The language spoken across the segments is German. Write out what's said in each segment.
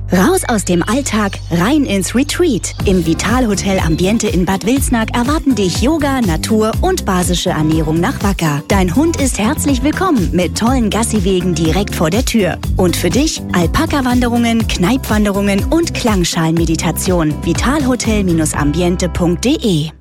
Raus aus dem Alltag, rein ins Retreat. Im Vital-Hotel Ambiente in Bad Wilsnack erwarten dich Yoga, Natur und basische Ernährung nach Wacker. Dein Hund ist herzlich willkommen mit tollen Gassiwegen direkt vor der Tür. Und für dich Alpaka-Wanderungen, Kneipwanderungen und Klangschalenmeditation. vitalhotel-ambiente.de.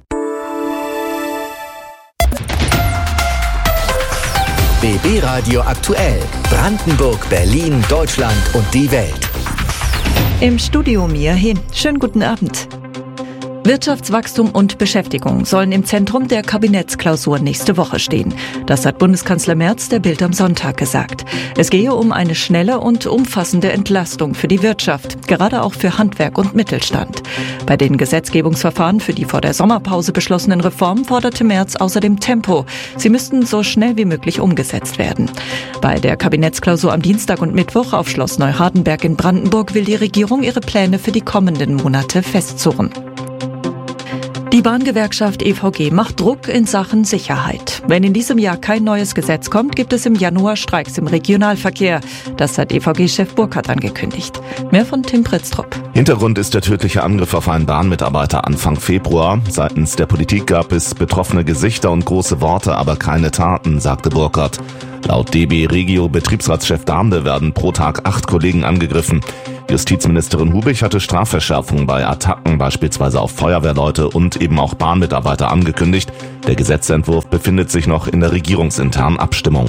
BB Radio aktuell. Brandenburg, Berlin, Deutschland und die Welt. Im Studio Mia Hin. Schönen guten Abend. Wirtschaftswachstum und Beschäftigung sollen im Zentrum der Kabinettsklausur nächste Woche stehen. Das hat Bundeskanzler Merz der Bild am Sonntag gesagt. Es gehe um eine schnelle und umfassende Entlastung für die Wirtschaft, gerade auch für Handwerk und Mittelstand. Bei den Gesetzgebungsverfahren für die vor der Sommerpause beschlossenen Reformen forderte Merz außerdem Tempo. Sie müssten so schnell wie möglich umgesetzt werden. Bei der Kabinettsklausur am Dienstag und Mittwoch auf Schloss Neuhardenberg in Brandenburg will die Regierung ihre Pläne für die kommenden Monate festzurren. Die Bahngewerkschaft EVG macht Druck in Sachen Sicherheit. Wenn in diesem Jahr kein neues Gesetz kommt, gibt es im Januar Streiks im Regionalverkehr. Das hat EVG-Chef Burkhardt angekündigt. Mehr von Tim Pritztrup. Hintergrund ist der tödliche Angriff auf einen Bahnmitarbeiter Anfang Februar. Seitens der Politik gab es betroffene Gesichter und große Worte, aber keine Taten, sagte Burkhardt. Laut DB Regio Betriebsratschef Dahnde werden pro Tag 8 Kollegen angegriffen. Justizministerin Hubich hatte Strafverschärfungen bei Attacken, beispielsweise auf Feuerwehrleute und eben auch Bahnmitarbeiter angekündigt. Der Gesetzentwurf befindet sich noch in der regierungsinternen Abstimmung.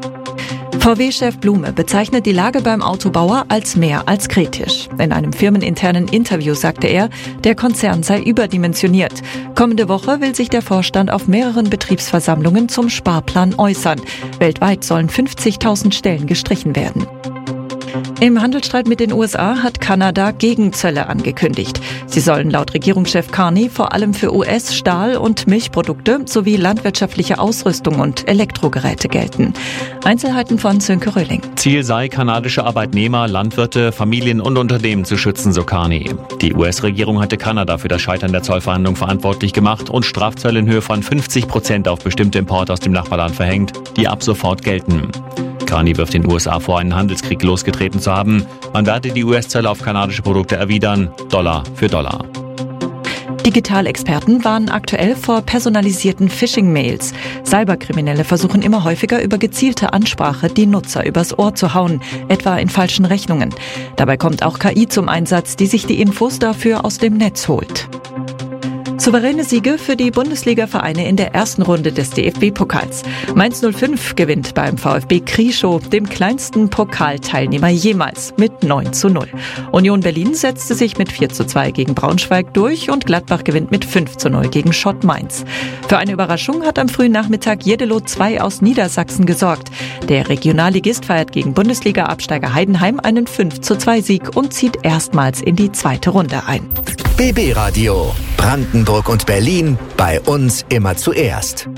VW-Chef Blume bezeichnet die Lage beim Autobauer als mehr als kritisch. In einem firmeninternen Interview sagte er, der Konzern sei überdimensioniert. Kommende Woche will sich der Vorstand auf mehreren Betriebsversammlungen zum Sparplan äußern. Weltweit sollen 50.000 Stellen gestrichen werden. Im Handelsstreit mit den USA hat Kanada Gegenzölle angekündigt. Sie sollen laut Regierungschef Carney vor allem für US-Stahl- und Milchprodukte sowie landwirtschaftliche Ausrüstung und Elektrogeräte gelten. Einzelheiten von Sönke Röhling. Ziel sei, kanadische Arbeitnehmer, Landwirte, Familien und Unternehmen zu schützen, so Carney. Die US-Regierung hatte Kanada für das Scheitern der Zollverhandlungen verantwortlich gemacht und Strafzölle in Höhe von 50% auf bestimmte Importe aus dem Nachbarland verhängt, die ab sofort gelten. Carney wirft den USA vor, einen Handelskrieg losgetreten zu haben. Man werde die US-Zölle auf kanadische Produkte erwidern, Dollar für Dollar. Digitalexperten warnen aktuell vor personalisierten Phishing-Mails. Cyberkriminelle versuchen immer häufiger über gezielte Ansprache die Nutzer übers Ohr zu hauen, etwa in falschen Rechnungen. Dabei kommt auch KI zum Einsatz, die sich die Infos dafür aus dem Netz holt. Souveräne Siege für die Bundesliga-Vereine in der ersten Runde des DFB-Pokals. Mainz 05 gewinnt beim VfB Krieschow, dem kleinsten Pokalteilnehmer jemals, mit 9:0. Union Berlin setzte sich mit 4:2 gegen Braunschweig durch und Gladbach gewinnt mit 5:0 gegen Schott Mainz. Für eine Überraschung hat am frühen Nachmittag Jeddelo 2 aus Niedersachsen gesorgt. Der Regionalligist feiert gegen Bundesliga-Absteiger Heidenheim einen 5:2-Sieg und zieht erstmals in die zweite Runde ein. BB Radio. Brandenburg und Berlin, bei uns immer zuerst.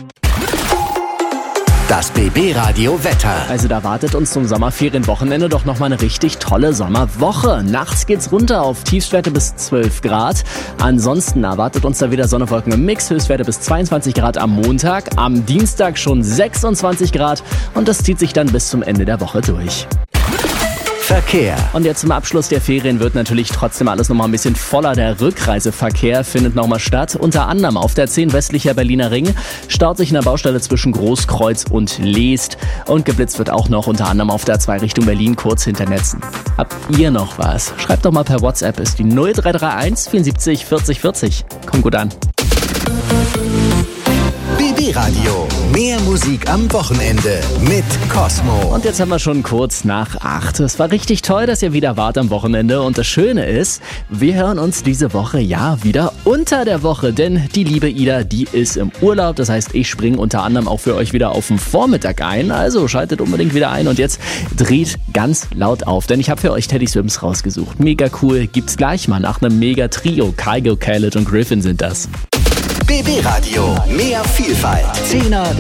Das BB Radio Wetter. Also da wartet uns zum Sommerferienwochenende doch nochmal eine richtig tolle Sommerwoche. Nachts geht's runter auf Tiefstwerte bis 12 Grad. Ansonsten erwartet uns da wieder Sonne, Wolken im Mix. Höchstwerte bis 22 Grad am Montag. Am Dienstag schon 26 Grad. Und das zieht sich dann bis zum Ende der Woche durch. Verkehr. Und jetzt zum Abschluss der Ferien wird natürlich trotzdem alles nochmal ein bisschen voller. Der Rückreiseverkehr findet nochmal statt. Unter anderem auf der 10 westlicher Berliner Ring staut sich in der Baustelle zwischen Großkreuz und Leest. Und geblitzt wird auch noch unter anderem auf der 2 Richtung Berlin kurz hinter Netzen. Habt ihr noch was? Schreibt doch mal per WhatsApp, ist die 0331 74 40 40. Kommt gut an. BB Radio. Mehr Musik am Wochenende mit Cosmo. Und jetzt haben wir schon kurz nach 8. Es war richtig toll, dass ihr wieder wart am Wochenende. Und das Schöne ist, wir hören uns diese Woche ja wieder unter der Woche. Denn die liebe Ida, die ist im Urlaub. Das heißt, ich springe unter anderem auch für euch wieder auf den Vormittag ein. Also schaltet unbedingt wieder ein. Und jetzt dreht ganz laut auf. Denn ich habe für euch Teddy Swims rausgesucht. Mega cool. Gibt's gleich mal nach einem Mega-Trio. Kygo, Khaled und Griffin sind das. BB Radio. Mehr Vielfalt. 10er,